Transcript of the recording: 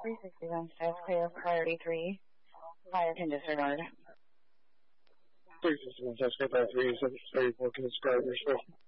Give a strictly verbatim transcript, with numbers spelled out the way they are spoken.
three sixty-one staff clear for priority three. Fire can disregard. three sixty-one staff clear priority three, thirty-four can disregard.